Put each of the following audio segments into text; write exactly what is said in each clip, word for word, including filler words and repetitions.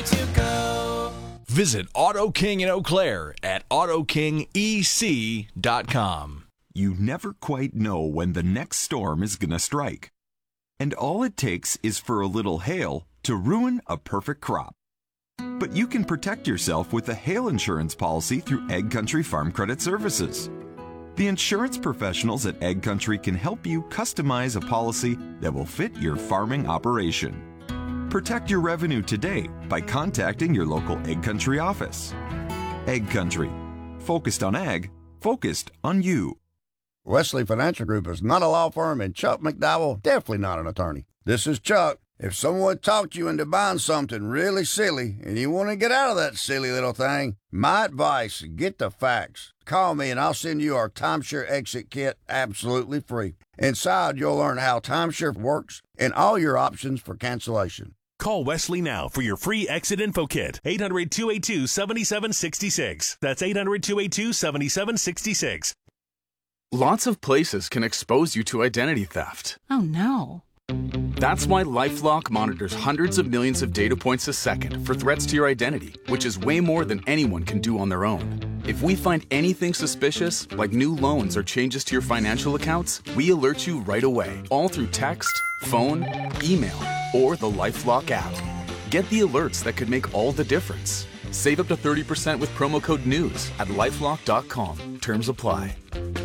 to go. Visit Auto King in Eau Claire at auto king e c dot com. You never quite know when the next storm is going to strike. And all it takes is for a little hail to ruin a perfect crop. But you can protect yourself with a hail insurance policy through Ag Country Farm Credit Services. The insurance professionals at Ag Country can help you customize a policy that will fit your farming operation. Protect your revenue today by contacting your local Ag Country office. Ag Country. Focused on ag, focused on you. Wesley Financial Group is not a law firm, and Chuck McDowell definitely not an attorney. This is Chuck. If someone talked you into buying something really silly and you want to get out of that silly little thing, my advice, get the facts. Call me and I'll send you our timeshare exit kit absolutely free. Inside, you'll learn how timeshare works and all your options for cancellation. Call Wesley now for your free exit info kit. eight hundred, two eight two, seven seven six six. That's eight hundred, two eight two, seven seven six six. Lots of places can expose you to identity theft. Oh, no. That's why LifeLock monitors hundreds of millions of data points a second for threats to your identity, which is way more than anyone can do on their own. If we find anything suspicious, like new loans or changes to your financial accounts, we alert you right away, all through text, phone, email, or the LifeLock app. Get the alerts that could make all the difference. Save up to thirty percent with promo code NEWS at lifelock dot com. Terms apply.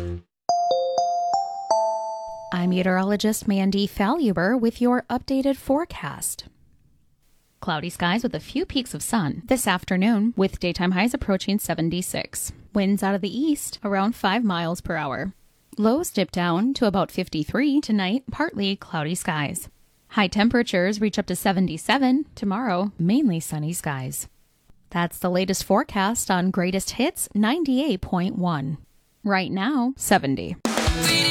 I'm meteorologist Mandy Faluber with your updated forecast. Cloudy skies with a few peaks of sun this afternoon, with daytime highs approaching seventy-six. Winds out of the east around five miles per hour. Lows dip down to about fifty-three tonight, partly cloudy skies. High temperatures reach up to seventy-seven. Tomorrow, mainly sunny skies. That's the latest forecast on Greatest Hits ninety-eight point one. Right now, seventy.